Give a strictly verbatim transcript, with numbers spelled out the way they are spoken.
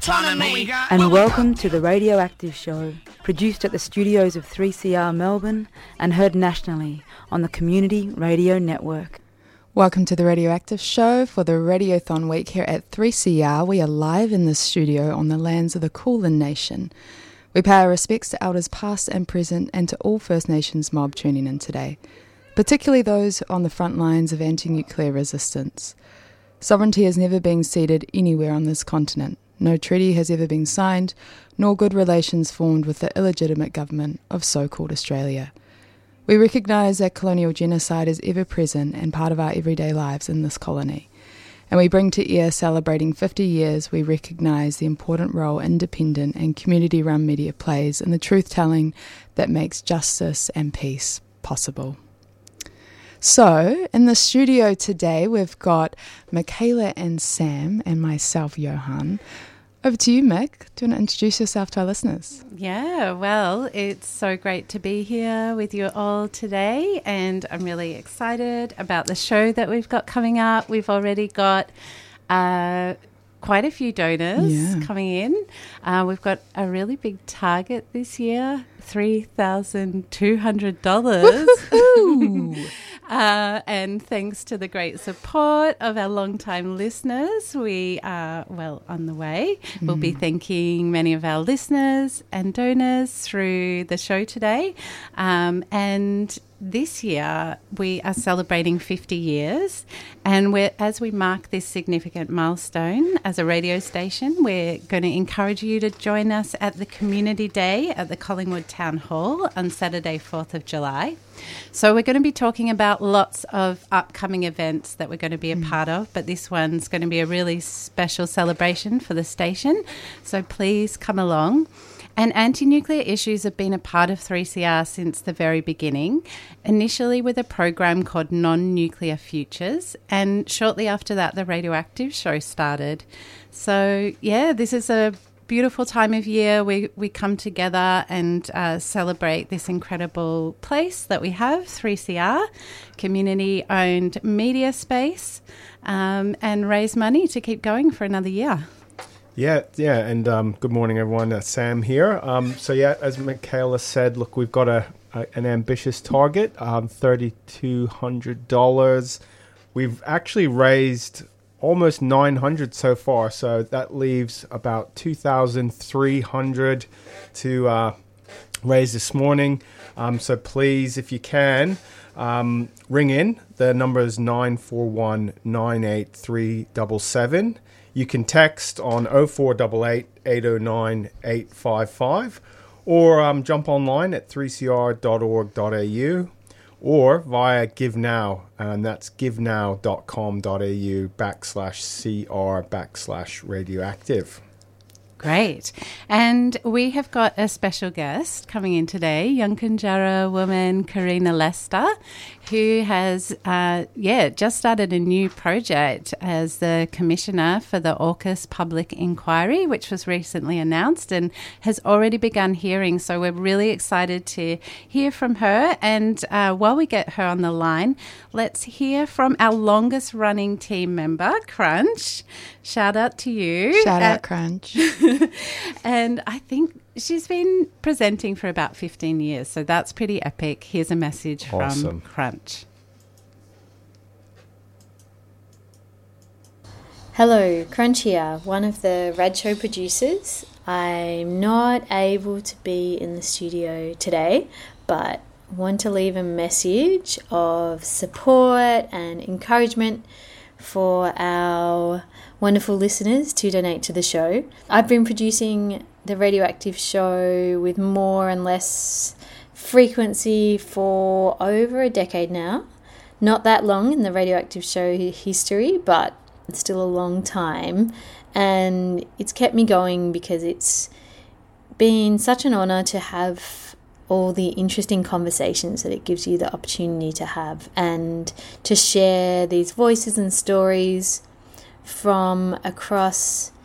autonomy. And welcome to the Radioactive Show, produced at the studios of three C R Melbourne and heard nationally on the Community Radio Network. Welcome to the Radioactive Show for the Radiothon week here at three C R. We are live in the studio on the lands of the Kulin Nation. We pay our respects to elders past and present and to all First Nations mob tuning in today, particularly those on the front lines of anti-nuclear resistance. Sovereignty has never been ceded anywhere on this continent. No treaty has ever been signed, nor good relations formed with the illegitimate government of so-called Australia. We recognise that colonial genocide is ever present and part of our everyday lives in this colony. And we bring to ear celebrating fifty years, we recognise the important role independent and community-run media plays in the truth-telling that makes justice and peace possible. So, in the studio today, we've got Michaela and Sam and myself, Johan. Over to you, Mick. Do you want to introduce yourself to our listeners? Yeah, well, it's so great to be here with you all today, and I'm really excited about the show that we've got coming up. We've already got uh, quite a few donors yeah. coming in. Uh, we've got a really big target this year, three thousand two hundred dollars. Uh, and thanks to the great support of our long-time listeners, we are well on the way. Mm. We'll be thanking many of our listeners and donors through the show today. Um, and this year we are celebrating fifty years, and we're, as we mark this significant milestone as a radio station, we're going to encourage you to join us at the Community Day at the Collingwood Town Hall on Saturday, fourth of July. So we're going to be talking about lots of upcoming events that we're going to be a mm. part of, but this one's going to be a really special celebration for the station. So please come along. And anti-nuclear issues have been a part of three C R since the very beginning, initially with a program called Non-Nuclear Futures, and shortly after that the Radioactive Show started. So, yeah, this is a beautiful time of year. We we come together and uh, celebrate this incredible place that we have, three C R, community-owned media space, um, and raise money to keep going for another year. Yeah, yeah, and um, good morning, everyone. Uh, Sam here. Um, so, yeah, as Michaela said, look, we've got a, a an ambitious target, um, three thousand two hundred dollars. We've actually raised almost nine hundred dollars so far, so that leaves about two thousand three hundred dollars to uh, raise this morning. Um, so, please, if you can, um, ring in. The number is nine four one, nine eight three seven seven. You can text on oh four eight eight, eight oh nine, eight five five or um, jump online at three c r dot org dot a u or via GiveNow, and that's givenow dot com dot a u backslash cr backslash radioactive. Great. And we have got a special guest coming in today, Yunkanjara woman Karina Lester, who has, uh, yeah, just started a new project as the Commissioner for the AUKUS Public Inquiry, which was recently announced and has already begun hearings. So we're really excited to hear from her. And uh, while we get her on the line, let's hear from our longest running team member, Crunch. Shout out to you. Shout out, Crunch. And I think she's been presenting for about fifteen years, so that's pretty epic. Here's a message awesome. from Crunch. Hello, Crunch here, one of the Rad Show producers. I'm not able to be in the studio today, but want to leave a message of support and encouragement for our wonderful listeners to donate to the show. I've been producing the Radioactive Show with more and less frequency for over a decade now. Not that long in the Radioactive Show history, but it's still a long time. And it's kept me going because it's been such an honour to have all the interesting conversations that it gives you the opportunity to have, and to share these voices and stories from across